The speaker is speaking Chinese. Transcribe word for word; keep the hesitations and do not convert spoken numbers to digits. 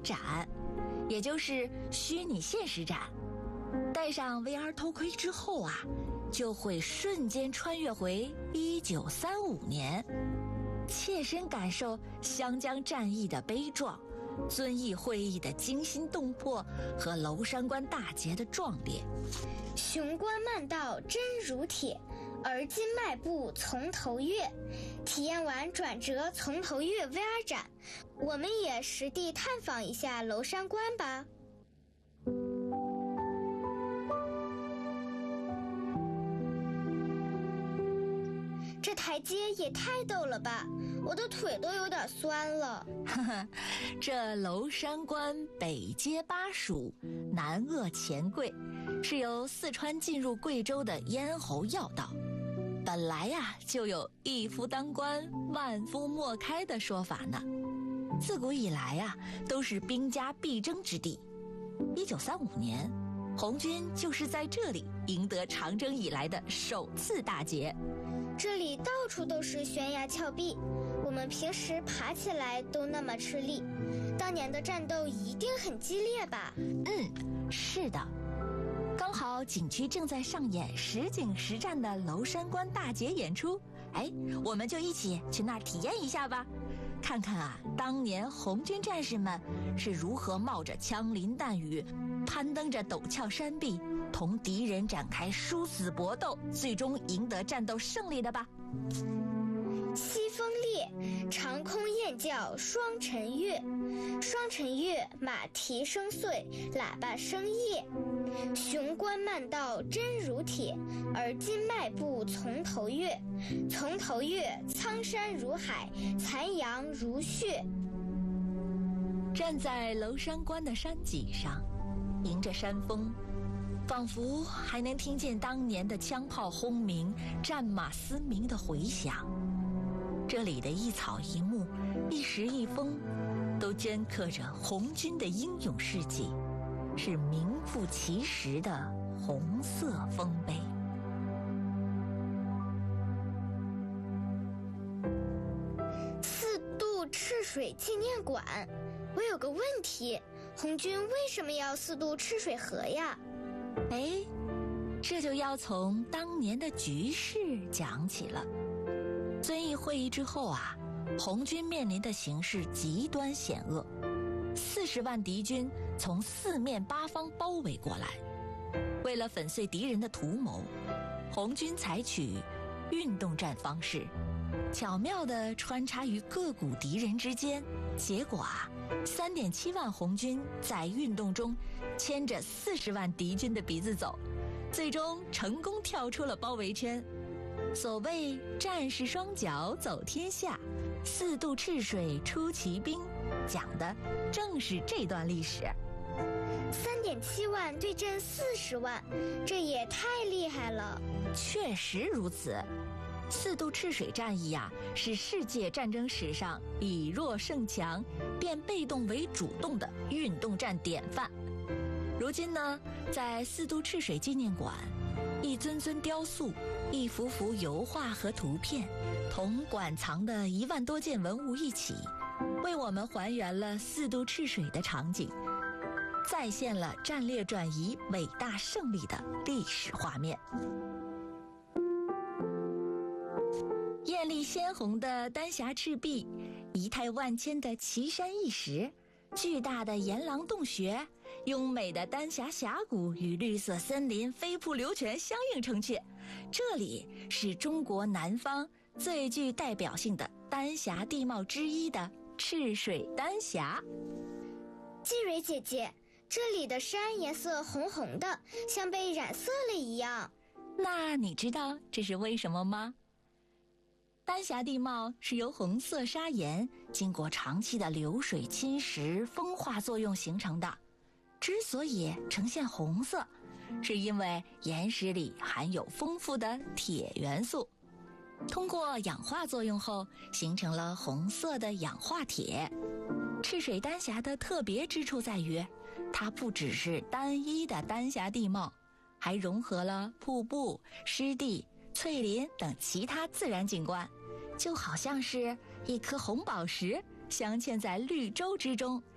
展，也就是虚拟现实展。戴上 V R 头盔之后啊，就会瞬间穿越回一九三五年，切身感受湘江战役的悲壮，遵义会议的惊心动魄和娄山关大捷的壮烈。 雄关漫道真如铁，而今迈步从头越。体验完转折从头越 V R 展，我们也实地探访一下娄山关吧。这台阶也太陡了吧，我的腿都有点酸了。 呵呵，这娄山关北接巴蜀，南扼黔桂，是由四川进入贵州的咽喉要道。本来呀、啊，就有一夫当关，万夫莫开的说法呢。自古以来呀、啊，都是兵家必争之地。一九三五年，红军就是在这里赢得长征以来的首次大捷。 这里到处都是悬崖峭壁，我们平时爬起来都那么吃力，当年的战斗一定很激烈吧？ 嗯，是的。刚好景区正在上演实景实战的娄山关大捷演出，哎，我们就一起去那儿体验一下吧，看看啊，当年红军战士们是如何冒着枪林弹雨，攀登着陡峭山壁，同敌人展开殊死搏斗，最终赢得战斗胜利的吧。 西风烈，长空雁叫双晨月，双晨月，马蹄声碎，喇叭声夜。雄关漫道真如铁，而今迈步从头越。从头越，苍山如海，残阳如血。 站在娄山关的山脊上，迎着山风，仿佛还能听见当年的枪炮轰鸣、战马嘶鸣的回响。这里的一草一木、一石一峰，都镌刻着红军的英勇事迹，是名副其实的红色丰碑。 四渡赤水纪念馆，我有个问题，红军为什么要四渡赤水河呀？ 哎，这就要从当年的局势讲起了。遵义会议之后啊，红军面临的形势极端险恶，四十万敌军从四面八方包围过来。为了粉碎敌人的图谋，红军采取运动战方式，巧妙地穿插于各股敌人之间。结果啊，三点七万红军在运动中牵着四十万敌军的鼻子走，最终成功跳出了包围圈。所谓战士双脚走天下，四渡赤水出奇兵，讲的正是这段历史。 三点七万对阵四十万，这也太厉害了。 确实如此。四渡赤水战役啊，是世界战争史上以弱胜强、变被动为主动的运动战典范。如今呢，在四渡赤水纪念馆，一尊尊雕塑、一幅幅油画和图片，同馆藏的一万多件文物一起，为我们还原了四渡赤水的场景，再现了战略转移伟大胜利的历史画面。艳丽鲜红的丹霞赤壁，仪态万千的奇山异石，巨大的岩廊洞穴，优美的丹霞峡谷与绿色森林飞瀑流泉相映成趣。这里是中国南方最具代表性的丹霞地貌之一的赤水丹霞。 季蕊姐姐，这里的山颜色红红的，像被染色了一样。 那你知道这是为什么吗？丹霞地貌是由红色砂岩经过长期的流水侵蚀风化作用形成的。之所以呈现红色，是因为岩石里含有丰富的铁元素，通过氧化作用后形成了红色的氧化铁。赤水丹霞的特别之处在于，它不只是单一的丹霞地貌，还融合了瀑布、湿地、翠林等其他自然景观，就好像是一颗红宝石镶嵌在绿洲之中。